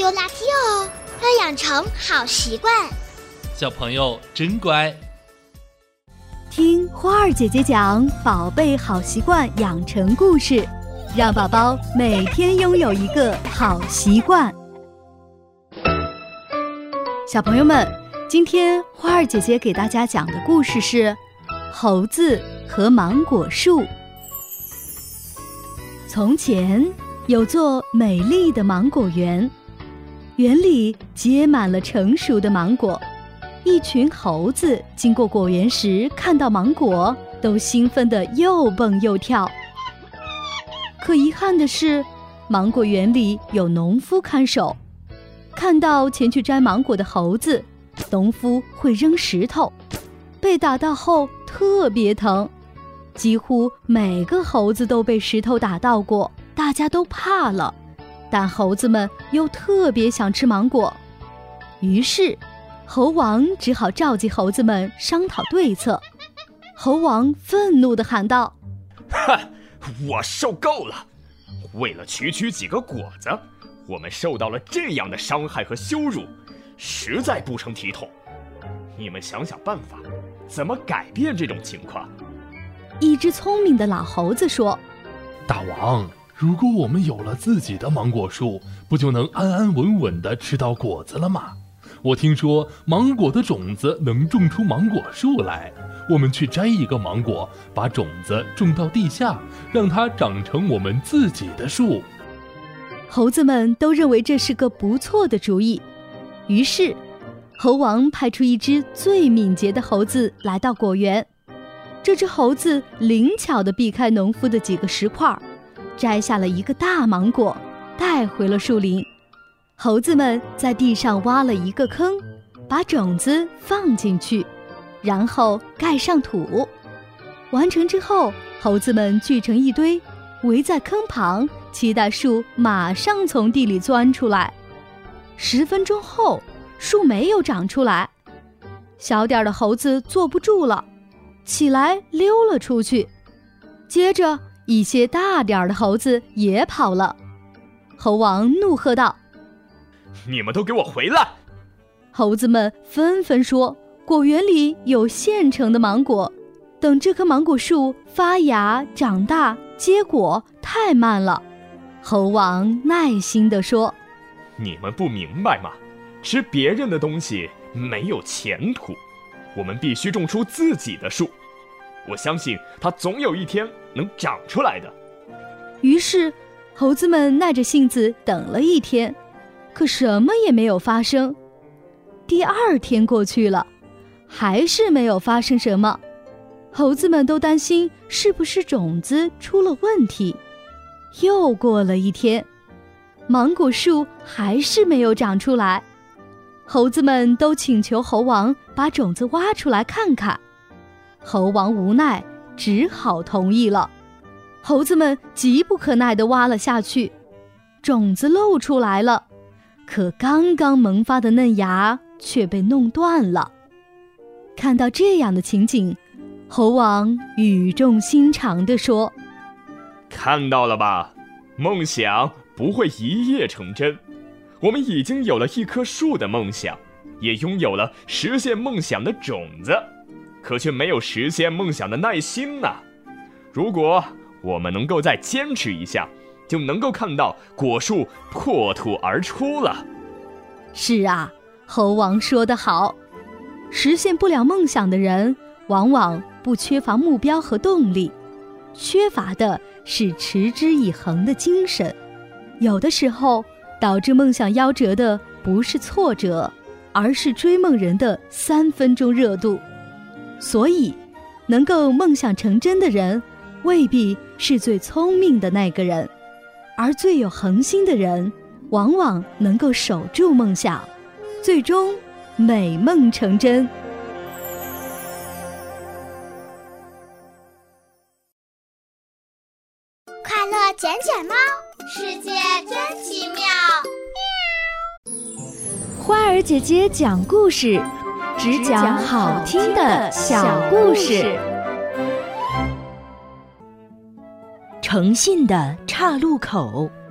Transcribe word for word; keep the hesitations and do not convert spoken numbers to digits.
有垃圾哦，要养成好习惯。 小朋友真乖。 听花儿姐姐讲宝贝好习惯养成故事，让宝宝每天拥有一个好习惯。小朋友们，今天花儿姐姐给大家讲的故事是猴子和芒果树。从前有座美丽的芒果园，园里结满了成熟的芒果。一群猴子经过果园时，看到芒果都兴奋得又蹦又跳。可遗憾的是，芒果园里有农夫看守，看到前去摘芒果的猴子，农夫会扔石头，被打到后特别疼。几乎每个猴子都被石头打到过，大家都怕了，但猴子们又特别想吃芒果。于是猴王只好召集猴子们商讨对策。猴王愤怒地喊道： 哼，我受够了！为了区区几个果子，我们受到了这样的伤害和羞辱，实在不成体统。你们想想办法，怎么改变这种情况？ 一只聪明的老猴子说： 大王，如果我们有了自己的芒果树，不就能安安稳稳地吃到果子了吗？我听说芒果的种子能种出芒果树来，我们去摘一个芒果，把种子种到地下，让它长成我们自己的树。 猴子们都认为这是个不错的主意，于是猴王派出一只最敏捷的猴子来到果园。这只猴子灵巧地避开农夫的几个石块，摘下了一个大芒果，带回了树林。猴子们在地上挖了一个坑，把种子放进去，然后盖上土。完成之后，猴子们聚成一堆，围在坑旁，期待树马上从地里钻出来。十分钟后，树没有长出来，小点的猴子坐不住了，起来溜了出去。接着一些大点的猴子也跑了。猴王怒喝道： 你们都给我回来！ 猴子们纷纷说，果园里有现成的芒果，等这棵芒果树发芽长大结果太慢了。猴王耐心地说： 你们不明白吗？吃别人的东西没有前途，我们必须种出自己的树，我相信它总有一天能长出来的。 于是猴子们耐着性子等了一天，可什么也没有发生。第二天过去了，还是没有发生什么。猴子们都担心是不是种子出了问题。又过了一天，芒果树还是没有长出来。猴子们都请求猴王把种子挖出来看看。猴王无奈，只好同意了。猴子们急不可耐地挖了下去，种子露出来了，可刚刚萌发的嫩芽却被弄断了。看到这样的情景，猴王语重心长地说： 看到了吧，梦想不会一夜成真。我们已经有了一棵树的梦想，也拥有了实现梦想的种子，可却没有实现梦想的耐心呐。如果我们能够再坚持一下，就能够看到果树破土而出了。 是啊，猴王说得好，实现不了梦想的人，往往不缺乏目标和动力，缺乏的是持之以恒的精神。有的时候，导致梦想夭折的不是挫折，而是追梦人的三分钟热度。所以，能够梦想成真的人，未必是最聪明的那个人，而最有恒心的人，往往能够守住梦想，最终美梦成真。 快乐捡捡猫，世界真奇妙。 花儿姐姐讲故事，只讲好听的小故事。 诚信的岔路口。